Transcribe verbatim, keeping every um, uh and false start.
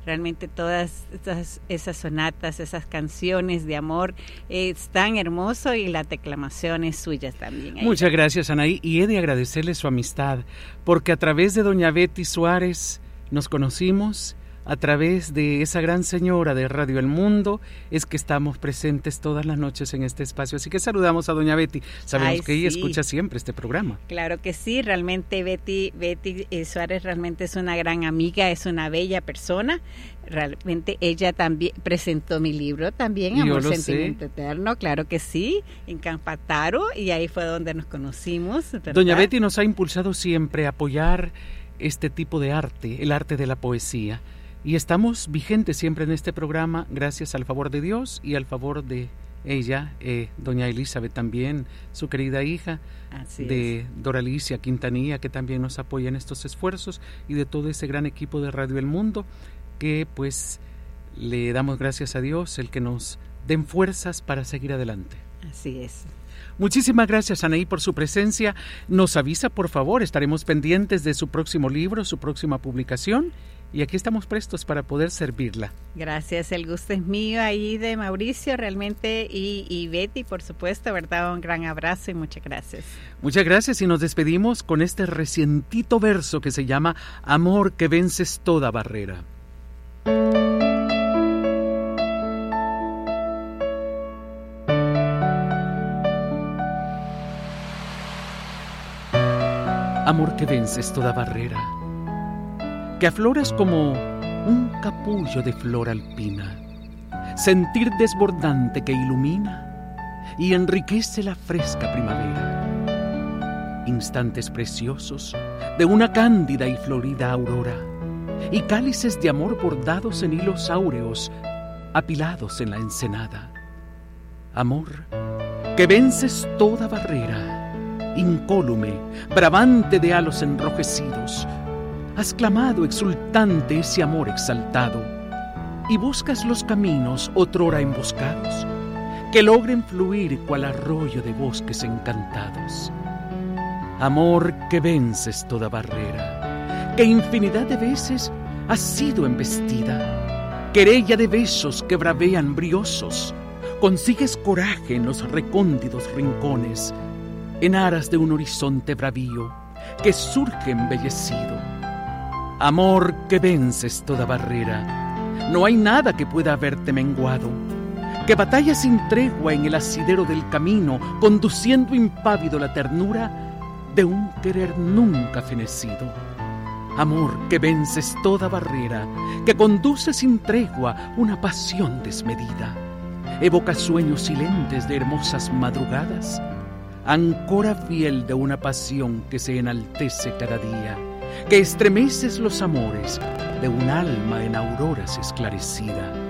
realmente todas esas, esas sonatas, esas canciones de amor, eh, es tan hermoso y la declamación es suya también. Ahí. Muchas gracias, Anaí, y he de agradecerle su amistad, porque a través de doña Betty Suárez nos conocimos. A través de esa gran señora de Radio El Mundo es que estamos presentes todas las noches en este espacio. Así que saludamos a doña Betty. Sabemos Ay, que ella sí. escucha siempre este programa. Claro que sí, realmente Betty, Betty eh, Suárez realmente es una gran amiga, es una bella persona. Realmente ella también presentó mi libro también, Yo Amor, lo Sentimiento sé. Eterno, claro que sí, en Campataro, y ahí fue donde nos conocimos, ¿verdad? Doña Betty nos ha impulsado siempre a apoyar este tipo de arte, el arte de la poesía. Y estamos vigentes siempre en este programa gracias al favor de Dios y al favor de ella, eh, doña Elizabeth también, su querida hija, Así de es. Doralicia Quintanilla, que también nos apoya en estos esfuerzos, y de todo ese gran equipo de Radio El Mundo, que pues le damos gracias a Dios, el que nos den fuerzas para seguir adelante. Así es. Muchísimas gracias, Anaí, por su presencia. Nos avisa, por favor, estaremos pendientes de su próximo libro, su próxima publicación, y aquí estamos prestos para poder servirla. Gracias, el gusto es mío ahí de Mauricio, realmente, y, y Betty, por supuesto, ¿verdad? Un gran abrazo y muchas gracias. Muchas gracias y nos despedimos con este recientito verso que se llama Amor que vences toda barrera. Amor que vences toda barrera, que afloras como un capullo de flor alpina, sentir desbordante que ilumina y enriquece la fresca primavera, instantes preciosos de una cándida y florida aurora, y cálices de amor bordados en hilos áureos, apilados en la ensenada. Amor que vences toda barrera, incólume, bravante de halos enrojecidos, has clamado exultante ese amor exaltado, y buscas los caminos otrora emboscados, que logren fluir cual arroyo de bosques encantados. Amor que vences toda barrera, que infinidad de veces has sido embestida, querella de besos que bravean briosos, consigues coraje en los recónditos rincones, en aras de un horizonte bravío que surge embellecido. Amor que vences toda barrera, no hay nada que pueda haberte menguado, que batallas sin tregua en el asidero del camino, conduciendo impávido la ternura de un querer nunca fenecido. Amor que vences toda barrera, que conduce sin tregua una pasión desmedida, evoca sueños silentes de hermosas madrugadas, ancora fiel de una pasión que se enaltece cada día, que estremeces los amores de un alma en auroras esclarecida.